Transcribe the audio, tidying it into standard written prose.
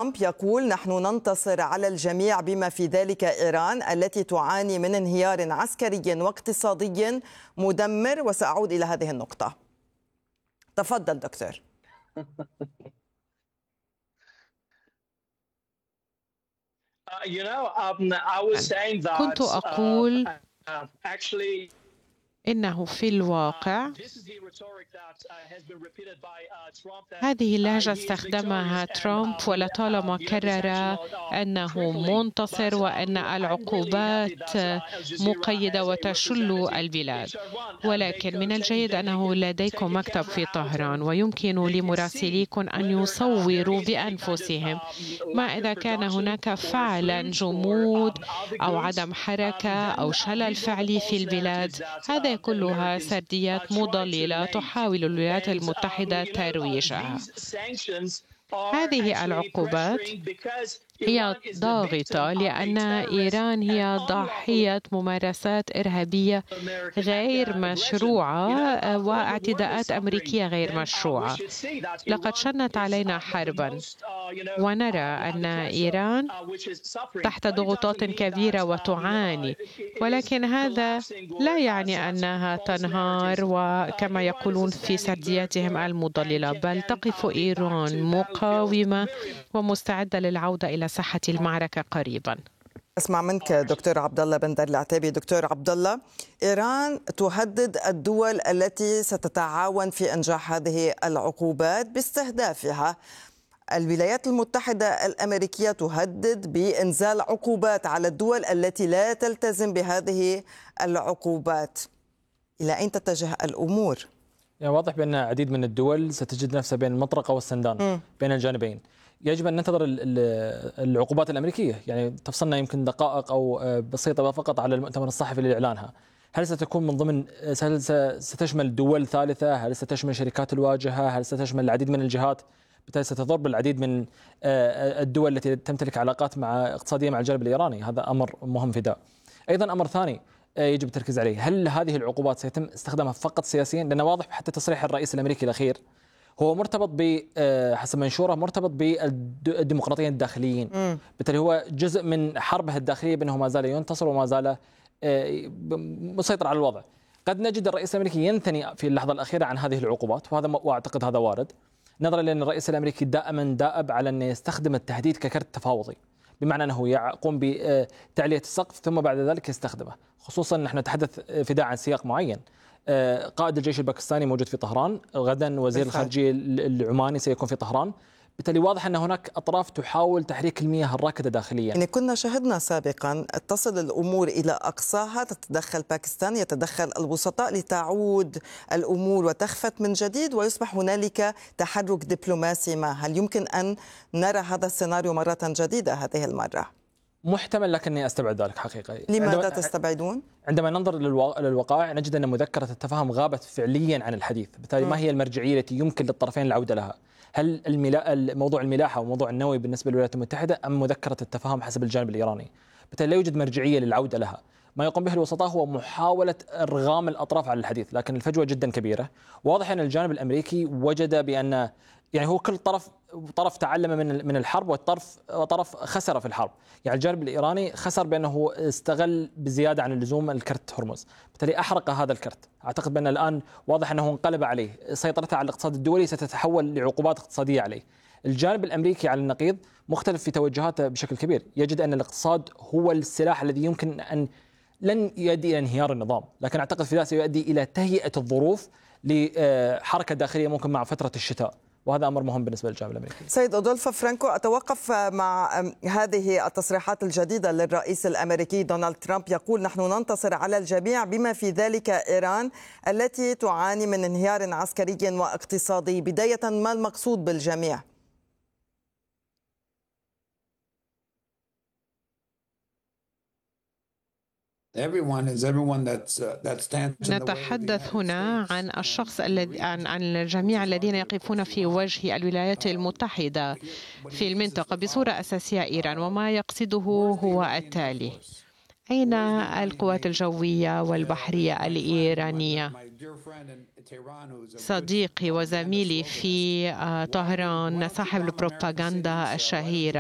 ترامب يقول نحن ننتصر على الجميع بما في ذلك إيران التي تعاني من انهيار عسكري واقتصادي مدمر، وسأعود إلى هذه النقطة. تفضل دكتور. كنت أقول إنه في الواقع هذه اللهجة استخدمها ترامب، ولطالما كرر أنه منتصر وأن العقوبات مقيدة وتشل البلاد. ولكن من الجيد أنه لديكم مكتب في طهران ويمكن لمراسليكم أن يصوروا بأنفسهم ما إذا كان هناك فعلا جمود أو عدم حركة أو شلل فعلي في البلاد. هذا كلها سرديات مضللة تحاول الولايات المتحدة ترويجها. هذه العقوبات هي ضاغطة لأن إيران هي ضحية ممارسات إرهابية غير مشروعة واعتداءات أمريكية غير مشروعة. لقد شنت علينا حربا، ونرى أن إيران تحت ضغوطات كبيرة وتعاني، ولكن هذا لا يعني أنها تنهار وكما يقولون في سردياتهم المضللة، بل تقف إيران مقاومة ومستعدة للعودة إلى ساحة المعركة قريبا. أسمع منك دكتور عبد الله بندر العتيبي. دكتور عبد الله، إيران تهدد الدول التي ستتعاون في إنجاح هذه العقوبات باستهدافها. الولايات المتحدة الأمريكية تهدد بإنزال عقوبات على الدول التي لا تلتزم بهذه العقوبات. إلى أين تتجه الأمور؟ يعني واضح بأن عديد من الدول ستجد نفسها بين المطرقة والسندان بين الجانبين. يجب أن ننتظر العقوبات الأمريكية، يعني تفصلنا يمكن دقائق أو بسيطة فقط على المؤتمر الصحفي لإعلانها. هل ستكون من ضمن، هل ستشمل دول ثالثة؟ هل ستشمل شركات الواجهة؟ هل ستشمل العديد من الجهات؟ بالتالي ستضر بالعديد من الدول التي تمتلك علاقات اقتصادية مع الجانب الإيراني. هذا أمر مهم في ذا. أيضا أمر ثاني يجب التركيز عليه، هل هذه العقوبات سيتم استخدامها فقط سياسيا؟ لأن واضح حتى تصريح الرئيس الأمريكي الأخير هو مرتبط حسب منشوره مرتبط بالديمقراطيين الداخليين. بالتالي هو جزء من حربه الداخلية بأنه ما زال ينتصر وما زال مسيطر على الوضع. قد نجد الرئيس الأمريكي ينثني في اللحظة الأخيرة عن هذه العقوبات، وأعتقد هذا وارد، نظرا لأن الرئيس الأمريكي دائما دائب على أن يستخدم التهديد ككرت تفاوضي، بمعنى أنه يقوم بتعلية السقف ثم بعد ذلك يستخدمه. خصوصا نحن نتحدث في عن سياق معين. قائد الجيش الباكستاني موجود في طهران، غدا وزير الخارجية العماني سيكون في طهران. بالتالي واضح أن هناك أطراف تحاول تحريك المياه الراكدة داخليا. يعني كنا شهدنا سابقا تصل الأمور إلى أقصاها، تتدخل باكستان، يتدخل الوسطاء لتعود الأمور وتخفت من جديد ويصبح هنالك تحرك دبلوماسي ما. هل يمكن أن نرى هذا السيناريو مرة جديدة هذه المرة؟ محتمل، لكني أستبعد ذلك حقيقة. لماذا تستبعدون؟ عندما ننظر للوقائع نجد أن مذكرة التفاهم غابت فعليا عن الحديث. بالتالي ما هي المرجعية التي يمكن للطرفين العودة لها؟ هل موضوع الملاحة وموضوع النووي بالنسبة للولايات المتحدة أم مذكرة التفاهم حسب الجانب الإيراني؟ بالتالي لا يوجد مرجعية للعودة لها. ما يقوم به الوسطاء هو محاولة إرغام الأطراف على الحديث، لكن الفجوة جدا كبيرة. واضح أن الجانب الأمريكي وجد بأن يعني هو كل طرف تعلم من الحرب، وطرف خسر في الحرب. يعني الجانب الإيراني خسر بأنه استغل بزيادة عن اللزوم الكرت هرمز، بالتالي أحرق هذا الكرت. أعتقد بأن الآن واضح أنه انقلب عليه، سيطرته على الاقتصاد الدولي ستتحول لعقوبات اقتصادية عليه. الجانب الأمريكي على النقيض مختلف في توجهاته بشكل كبير، يجد أن الاقتصاد هو السلاح الذي يمكن أن لن يؤدي إلى انهيار النظام، لكن أعتقد في ذلك سيؤدي إلى تهيئة الظروف لحركة داخلية ممكن مع فترة الشتاء، وهذا أمر مهم بالنسبة للجانب الأمريكي. سيد أودولفو فرانكو، أتوقف مع هذه التصريحات الجديدة للرئيس الأمريكي دونالد ترامب، يقول نحن ننتصر على الجميع بما في ذلك إيران التي تعاني من انهيار عسكري واقتصادي. بداية، ما المقصود بالجميع؟ نتحدث هنا عن الشخص عن الجميع الذين يقفون في وجه الولايات المتحدة في المنطقة بصورة أساسية إيران، وما يقصده هو التالي: أين القوات الجوية والبحرية الإيرانية؟ صديقي وزميلي في طهران صاحب البروباغندا الشهيرة